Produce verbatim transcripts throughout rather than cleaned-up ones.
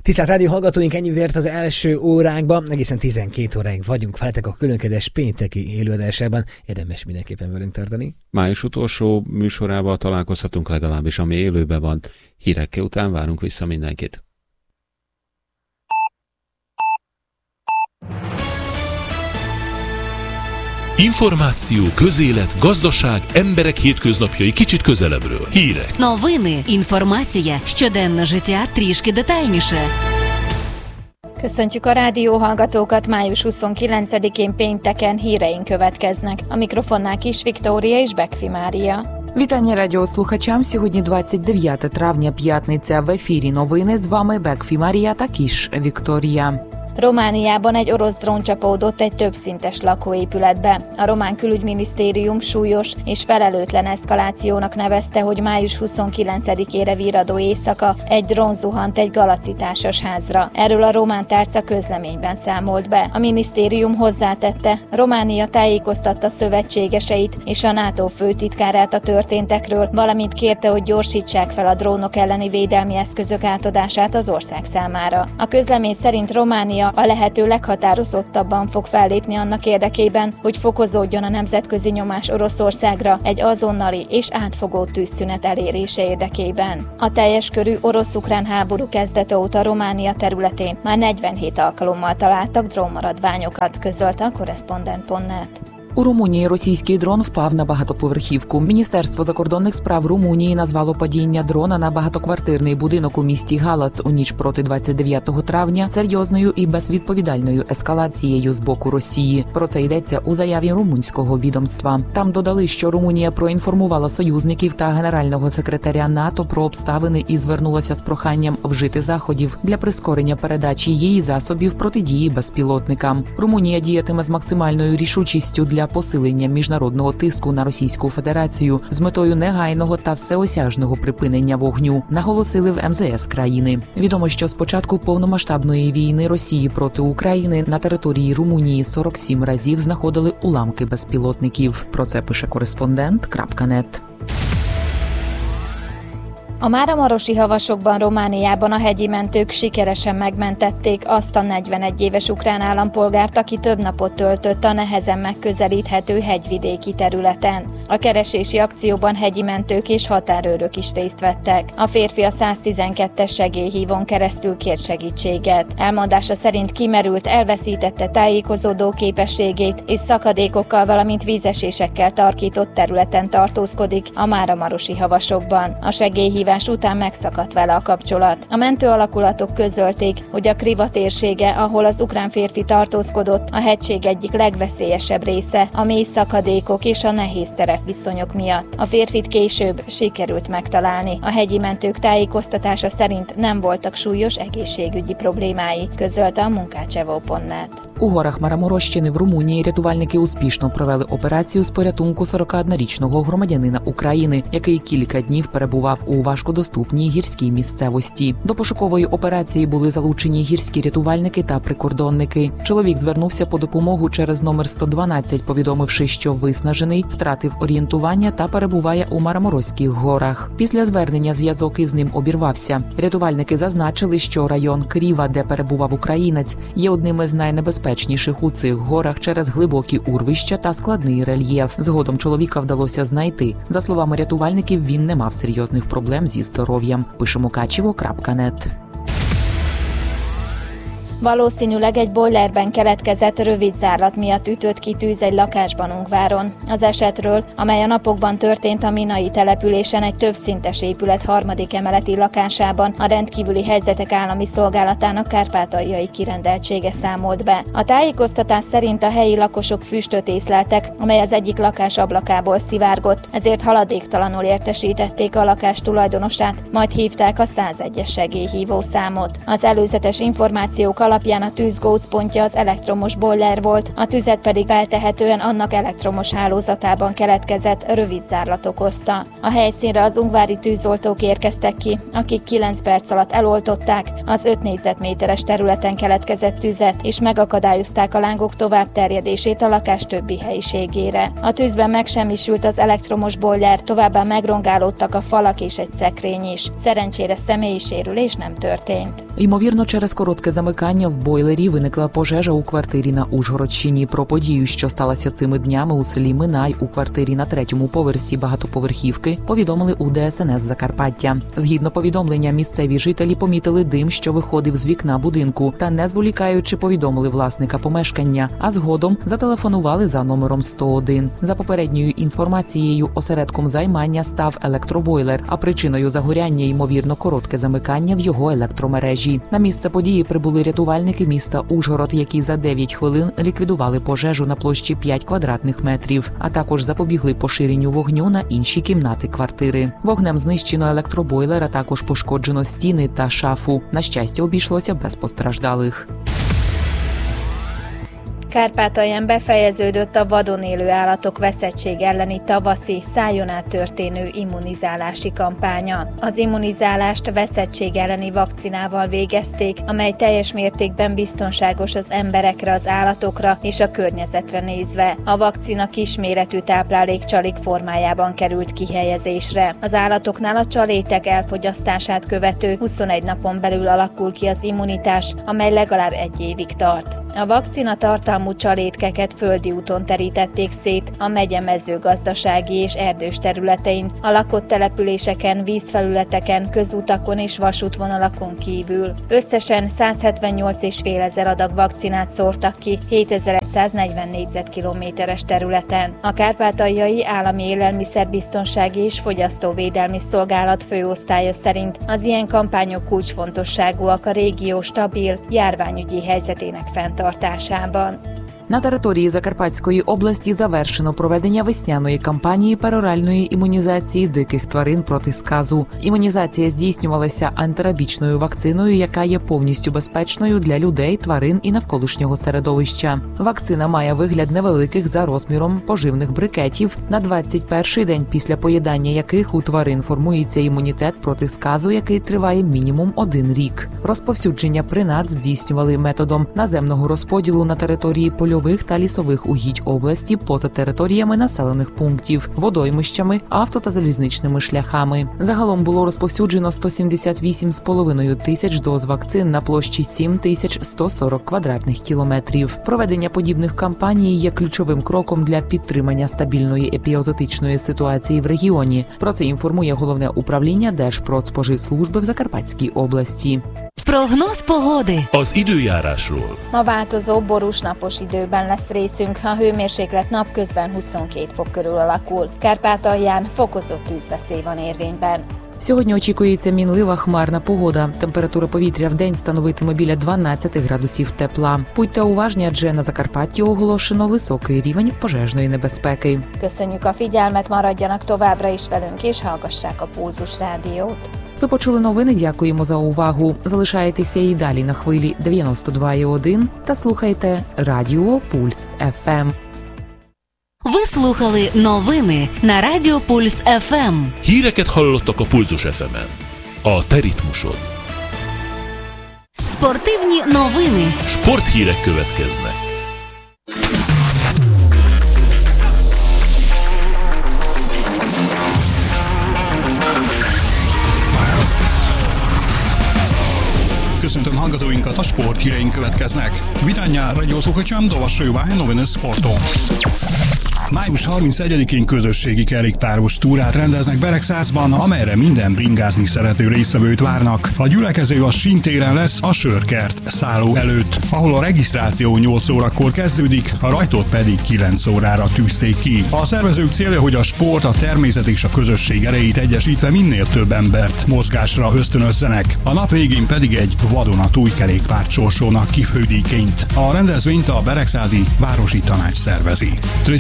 Tisztelt rádió hallgatóink, ennyi vért az első óránkban, egészen tizenkét óráig vagyunk veletek a különleges pénteki élőadásában. Érdemes mindenképpen velünk tartani. Május utolsó műsorával találkozhatunk, legalábbis ami élőben van. Hírekkel után várunk vissza mindenkit. Információ, közélet, gazdaság, emberek hétköznapjai kicsit közelebbről. Hírek. Новини, інформація, щоденне життя трішки детальніше. Köszöntjük a rádióhallgatókat, május huszonkilencedikén pénteken híreink következnek. A mikrofonnál Kis Viktória és Bekfi Mária. Вітання радіослухачам. Сьогодні двадцять дев'яте травня, п'ятниця. В ефірі новини. З вами Бекфі Марія та Кіш Вікторія. Romániában egy orosz drón csapódott egy többszintes lakóépületbe. A román külügyminisztérium súlyos és felelőtlen eszkalációnak nevezte, hogy május huszonkilencedikére virradó éjszaka egy drón zuhant egy galaci társasházra. Erről a román tárca közleményben számolt be. A minisztérium hozzátette, Románia tájékoztatta szövetségeseit és a NATO főtitkárát a történtekről, valamint kérte, hogy gyorsítsák fel a drónok elleni védelmi eszközök átadását az ország számára. A közlemény szerint Románia a lehető leghatározottabban fog fellépni annak érdekében, hogy fokozódjon a nemzetközi nyomás Oroszországra egy azonnali és átfogó tűzszünet elérése érdekében. A teljes körű orosz-ukrán háború kezdete óta Románia területén már negyvenhét alkalommal találtak drónmaradványokat, közölte a korrespondent pont net. У Румунії російський дрон впав на багатоповерхівку. Міністерство закордонних справ Румунії назвало падіння дрона на багатоквартирний будинок у місті Галац у ніч проти двадцять дев'ятого травня серйозною і безвідповідальною ескалацією з боку Росії. Про це йдеться у заяві румунського відомства. Там додали, що Румунія проінформувала союзників та генерального секретаря НАТО про обставини і звернулася з проханням вжити заходів для прискорення передачі її засобів протидії безпілотникам. Румунія діятиме з максимальною рішучістю для посилення міжнародного тиску на Російську Федерацію з метою негайного та всеосяжного припинення вогню, наголосили в ем зе ес країни. Відомо, що з початку повномасштабної війни Росії проти України на території Румунії сорок сім разів знаходили уламки безпілотників. Про це пише кореспондент крапка нет. A Máramarosi havasokban, Romániában a hegyi mentők sikeresen megmentették azt a negyvenegy éves ukrán állampolgárt, aki több napot töltött a nehezen megközelíthető hegyvidéki területen. A keresési akcióban hegyi mentők és határőrök is részt vettek. A férfi a száztizenkettes segélyhívón keresztül kért segítséget. Elmondása szerint kimerült, elveszítette tájékozódó képességét, és szakadékokkal, valamint vízesésekkel tarkított területen tartózkodik a Máramarosi havasokban. A segélyhívás után megszakadt vele a kapcsolat. A mentő alakulatok közölték, hogy a Kriva térsége, ahol az ukrán férfi tartózkodott, a hegység egyik legveszélyesebb része, a mély szakadékok és a nehéz terepviszonyok miatt. A férfit később sikerült megtalálni. A hegyi mentők tájékoztatása szerint nem voltak súlyos egészségügyi problémái, közölte a munkácsevó pont net. У горах Мараморощини в Румунії рятувальники успішно провели операцію з порятунку сорокаоднорічного громадянина України, який кілька днів перебував у важкодоступній гірській місцевості. До пошукової операції були залучені гірські рятувальники та прикордонники. Чоловік звернувся по допомогу через номер сто дванадцять, повідомивши, що виснажений, втратив орієнтування та перебуває у Мараморозьких горах. Після звернення зв'язок із ним обірвався. Рятувальники зазначили, що район Кріва, де перебував українець, є одним із найнебезпечніших у цих горах через глибокі урвища та складний рельєф. Згодом чоловіка вдалося знайти. За словами рятувальників, він не мав серйозних проблем зі здоров'ям. Пише мукачево крапка нет. Valószínűleg egy bojlerben keletkezett rövid zárlat miatt ütött ki tűz egy lakásban Ungváron. Az esetről, amely a napokban történt a Minai településen egy többszintes épület harmadik emeleti lakásában, a rendkívüli helyzetek állami szolgálatának kárpátaljai kirendeltsége számolt be. A tájékoztatás szerint a helyi lakosok füstöt észleltek, amely az egyik lakás ablakából szivárgott, ezért haladéktalanul értesítették a lakás tulajdonosát, majd hívták a százegyes segélyhívó számot. Az előzetes információk alapján a tűz gócpontja az elektromos boiler volt, a tüzet pedig feltehetően annak elektromos hálózatában keletkezett rövid zárlat okozta. A helyszínre az ungvári tűzoltók érkeztek ki, akik kilenc perc alatt eloltották az öt négyzetméteres területen keletkezett tüzet, és megakadályozták a lángok tovább terjedését a lakás többi helyiségére. A tűzben megsemmisült az elektromos boiler, továbbá megrongálódtak a falak és egy szekrény is. Szerencsére személyi sérülés nem történt. Ймовірно, через коротке замикання в бойлері виникла пожежа у квартирі на Ужгородщині. Про подію, що сталася цими днями у селі Минай у квартирі на третьому поверсі багатоповерхівки, повідомили у Де Ес Ен Ес Закарпаття. Згідно повідомлення, місцеві жителі помітили дим, що виходив з вікна будинку, та не зволікаючи повідомили власника помешкання, а згодом зателефонували за номером сто один. За попередньою інформацією, осередком займання став електробойлер, а причиною загоряння, ймовірно, коротке замикання в його електромережі. На місце події прибули рятувальники міста Ужгород, які за дев'ять хвилин ліквідували пожежу на площі п'ять квадратних метрів, а також запобігли поширенню вогню на інші кімнати квартири. Vognem знищено електробойлер, а також пошкоджено стіни та шафу. На щастя, обійшлося без постраждалих. Kárpátalján befejeződött a vadon élő állatok veszettség elleni tavaszi, szájon át történő immunizálási kampánya. Az immunizálást veszettség elleni vakcinával végezték, amely teljes mértékben biztonságos az emberekre, az állatokra és a környezetre nézve. A vakcina kisméretű táplálékcsalik formájában került kihelyezésre. Az állatoknál a csalétek elfogyasztását követő huszonegy napon belül alakul ki az immunitás, amely legalább egy évig tart. A vakcina tartalmú csalétkeket földi úton terítették szét a megye mezőgazdasági és erdős területein, a lakott településeken, vízfelületeken, közútakon és vasútvonalakon kívül. Összesen száz hetvennyolc és fél ezer adag vakcinát szórtak ki hétezer-száznegyven négyzetkilométeres területen. A Kárpátaljai Állami Élelmiszerbiztonsági és Fogyasztóvédelmi Szolgálat főosztálya szerint az ilyen kampányok kulcsfontosságúak a régió stabil, járványügyi helyzetének fenntartásában. На території Закарпатської області завершено проведення весняної кампанії пероральної імунізації диких тварин проти сказу. Імунізація здійснювалася антирабічною вакциною, яка є повністю безпечною для людей, тварин і навколишнього середовища. Вакцина має вигляд невеликих за розміром поживних брикетів, на двадцять перший день після поїдання яких у тварин формується імунітет проти сказу, який триває мінімум один рік. Розповсюдження принад здійснювали методом наземного розподілу на території польових та лісових угідь області поза територіями населених пунктів, водоймищами, авто- та залізничними шляхами. Загалом було розповсюджено сто сімдесят вісім з половиною тисяч доз вакцин на площі сім тисяч сто сорок квадратних кілометрів. Проведення подібних кампаній є ключовим кроком для підтримання стабільної епізоотичної ситуації в регіоні. Про це інформує Головне управління Держпродспоживслужби в Закарпатській області. Прогноz pogody. Az időjárásról. Ma változó, borús napos időben lesz részünk, a hőmérséklet napközben huszonkét fok körül alakul. Kárpátalján fokozott tűzveszély van érvényben. Сьогодні очікується мінлива хмарна погода. Температура повітря в день становитиме біля дванадцять градусів тепла. Будьте уважні, адже на Закарпатті оголошено високий рівень пожежної небезпеки. Köszönjük a figyelmet, maradjanak továbbra is velünk és hallgassák a Pulzus Rádiót. Ви почули новини, дякуємо за увагу. Залишайтеся і далі на хвилі дев'яносто два і один та слухайте Радіо Пульс еф ем. Ви слухали новини на Радіо Пульс еф ем. Híreket hallottak a Pulzus еф ем-en. A te ritmusod. Спортивні новини. Sporthírek következnek. Köszöntöm hallgatóinkat, a sporthíreink következnek. Witania radio słuchaczom dołączyła nowiny sportu. május harmincegyedikén közösségi kerékpáros túrát rendeznek Beregszászban, amelyre minden bringázni szerető résztvevőt várnak. A gyülekező a Sintéren lesz, a Sörkert szálló előtt, ahol a regisztráció nyolc órakor kezdődik, a rajtot pedig kilenc órára tűzték ki. A szervezők célja, hogy a sport, a természet és a közösség erejét egyesítve minél több embert mozgásra ösztönözzenek. A nap végén pedig egy vadonatúj kerékpárt sorsolnak ki fődíjként. A rendezvényt a Beregszázi Városi Tanács szervezi. trzydzieści pierwsza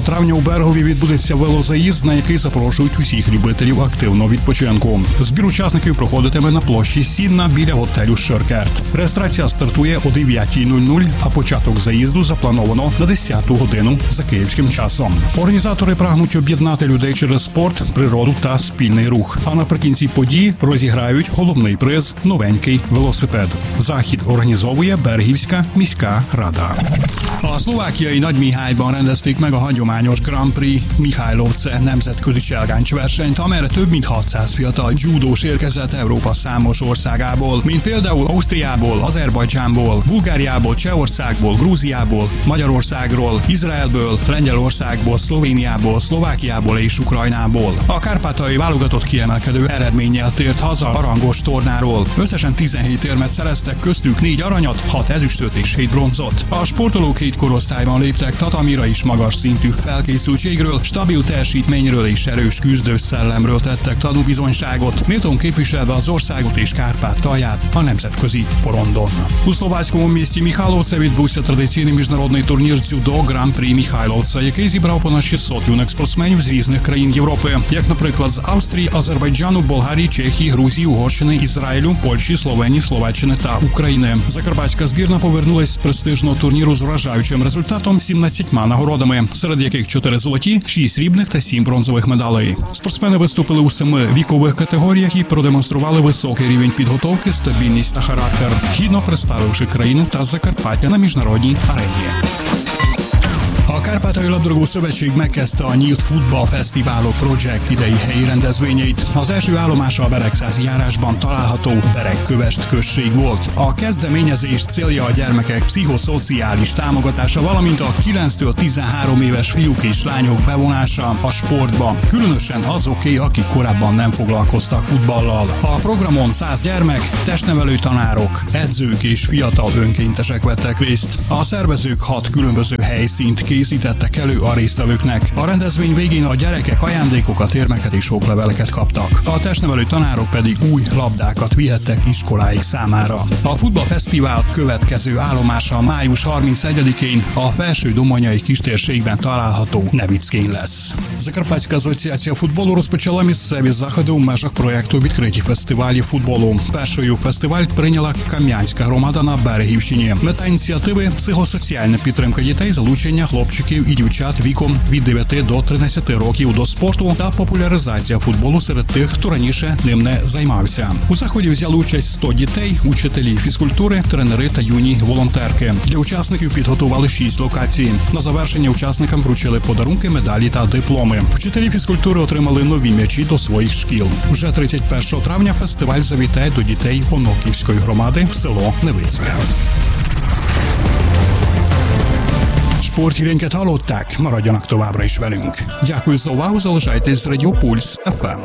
двадцятого травня у Берегові відбудеться велозаїзд, на який запрошують усіх любителів активного відпочинку. Збір учасників проходитиме на площі Сінна біля готелю Шеркерт. Реєстрація стартує о дев'ятій нуль нуль, а початок заїзду заплановано на десяту годину за київським часом. Організатори прагнуть об'єднати людей через спорт, природу та спільний рух. А наприкінці події розіграють головний приз – новенький велосипед. Захід організовує Берегівська міська rada. A szlovákiai Nagymihályban rendezték meg a hagyományos Grand Prix Mihálylovce nemzetközi cselgáncsversenyt, amelyre több mint hatszáz fiatal judós érkezett Európa számos országából, mint például Ausztriából, Azerbajdzsánból, Bulgáriából, Csehországból, Grúziából, Magyarországról, Izraelből, Lengyelországból, Szlovéniából, Szlovákiából és Ukrajnából. A kárpátaljai válogatott kiemelkedő eredménnyel tért haza a rangos tornáról. Összesen tizenhét érmet szereztek, köztük négy aranyat, hat ezüstöt és hét bronzot. A sportolók hét korosztályban léptek tatamira is, magas szintű felkészültségről, stabil teljesítményről és erős küzdős szellemről tettek tanúbizonyságot, méltón képviselve az országot és Kárpátalját a nemzetközi porondon. У словацькому місті Михайловце відбувся традиційний міжнародний турнір дзюдо Grand Prix Михайловце, який зібрав понад шістсот юних спортсменів з різних країн Європи, як, наприклад, з Австрії, Азербайджану, Болгарії, Чехії, Грузії, Угорщини, Ізраїлю, Польщі, Словенії, Словаччини та України. Закарпатська збірна повернулась з престижного турніру з вражаючим результатом сімнадцятьма нагородами, серед яких чотири золоті, шість срібних та сім бронзових медалей. Спортсмени виступили у семи вікових категоріях і продемонстрували високий рівень підготовки, стабільність та характер, гідно представивши країну та Закарпаття на міжнародній arені. A Kárpátaljai Labdarúgó Szövetség megkezdte a Nyílt Futballfesztiválok Project idei helyi rendezvényeit. Az első állomása a Beregszázi járásban található Beregkövest község volt. A kezdeményezés célja a gyermekek pszichoszociális támogatása, valamint a kilenctől tizenhárom éves fiúk és lányok bevonása a sportba, különösen azoké, akik korábban nem foglalkoztak futballal. A programon száz gyermek, testnevelő tanárok, edzők és fiatal önkéntesek vettek részt. A szervezők hat különböző helyszínt készítettek elő a résztvevőknek. A rendezvény végén a gyerekek ajándékokat, érmeket és okleveleket kaptak. A testnevelő tanárok pedig új labdákat vihettek iskoláik számára. A futballfesztivál következő állomása május harmincegyedikén a Felső-Domanyai kistérségben található Nevickén lesz. Закарпатська асоціація футболу розпочала місцеві заходи у межах проєкту «Відкриті фестивалі футболу». Першою фестиваль прийняла Кам'янська громада на Берегівщині. Мета ініціативи – психосоціальна підтримка дітей, залучення хлопчиків і дівчат віком від дев'яти до тринадцяти років до спорту та популяризація футболу серед тих, хто раніше ним не займався. У заході взяли участь сто дітей, учителі фізкультури, тренери та юні волонтерки. Для учасників підготували шість локацій. На завершення учасникам вручили подарунки, медалі та дипломи. Вчителі фізкультури отримали нові м'ячі до своїх шкіл. Вже тридцять першого travня фестиваль завітає до дітей Оноківської громади в село Невицьке. Sporthíreinket hallották, maradjanak továbbra is velünk. Дякую за увагу, залишайтесь з Радіо Пульс еф ем.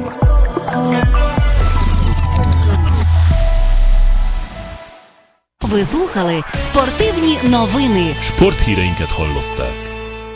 Ви слухали спортивні новини. Sporthíreinket hallották.